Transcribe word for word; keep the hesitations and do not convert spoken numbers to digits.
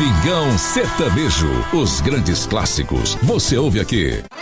Domingão Sertanejo. Os grandes clássicos. Você ouve aqui.